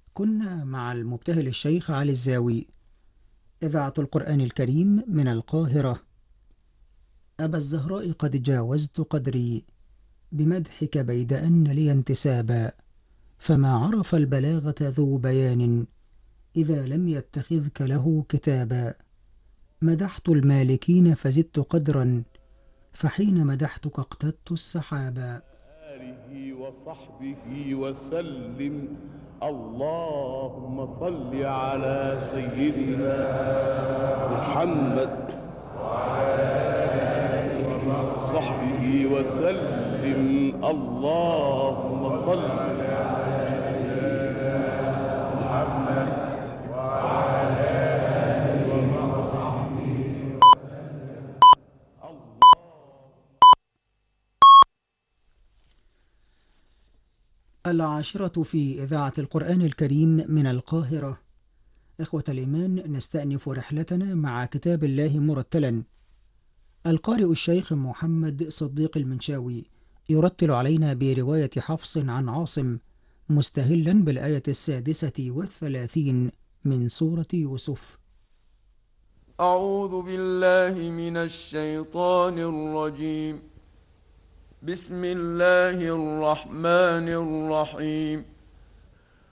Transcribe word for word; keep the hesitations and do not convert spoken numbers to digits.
كنا مع المبتهل الشيخ علي الزاوي. إذاعة القرآن الكريم من القاهرة. أبا الزهراء قد جاوزت قدري بمدحك بيد أن لي انتسابا، فما عرف البلاغة ذو بيان إذا لم يتخذك له كتابا. مدحت المالكين فزدت قدرا، فحين مدحتك اقتدت السحابا. آله وصحبه وسلم. اللهم صل على سيدنا محمد وصحبه وسلم. اللهم صل على سيدنا محمد. العاشرة في إذاعة القرآن الكريم من القاهرة. إخوة الإيمان، نستأنف رحلتنا مع كتاب الله مرتلا. القارئ الشيخ محمد صديق المنشاوي يرتل علينا برواية حفص عن عاصم، مستهلا بالآية السادسة والثلاثين من سورة يوسف. أعوذ بالله من الشيطان الرجيم. بسم الله الرحمن الرحيم.